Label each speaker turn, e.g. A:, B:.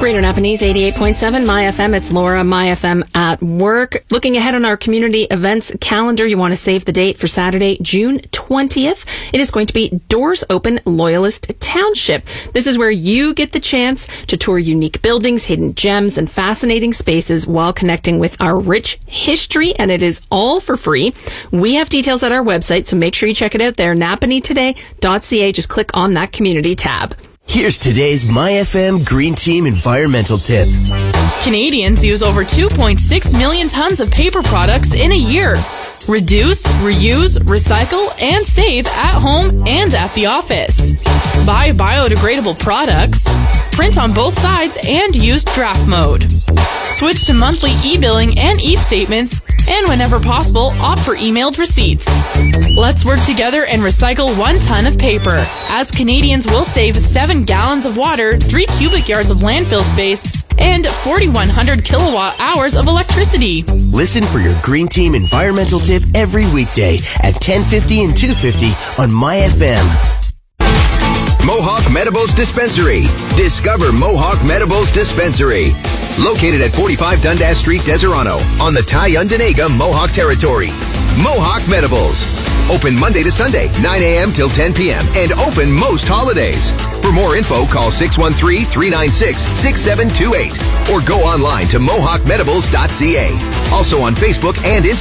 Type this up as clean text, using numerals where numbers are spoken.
A: Greater Napanese 88.7 My FM. It's Laura, My FM at work. Looking ahead on our community events calendar, you want to save the date for Saturday, June 20th. It is going to be Doors Open Loyalist Township. This is where you get the chance to tour unique buildings, hidden gems, and fascinating spaces while connecting with our rich history, and it is all for free. We have details at our website, so make sure you check it out there, napanitoday.ca. Just click on that community tab.
B: Here's today's MyFM Green Team environmental tip.
C: Canadians use over 2.6 million tons of paper products in a year. Reduce, reuse, recycle, and save at home and at the office. Buy biodegradable products. Print on both sides and use draft mode. Switch to monthly e-billing and e-statements, and whenever possible, opt for emailed receipts. Let's work together and recycle 1 ton of paper, as Canadians will save 7 gallons of water, 3 cubic yards of landfill space, and 4,100 kilowatt hours of electricity.
B: Listen for your Green Team environmental tip every weekday at 10:50 and 2:50 on MyFM.
D: Mohawk Medibles Dispensary. Discover Mohawk Medibles Dispensary. Located at 45 Dundas Street, Deserano, on the Tyundinega Mohawk Territory. Mohawk Medibles. Open Monday to Sunday, 9 a.m. till 10 p.m. and open most holidays. For more info, call 613-396-6728 or go online to mohawkmedibles.ca. Also on Facebook and Instagram.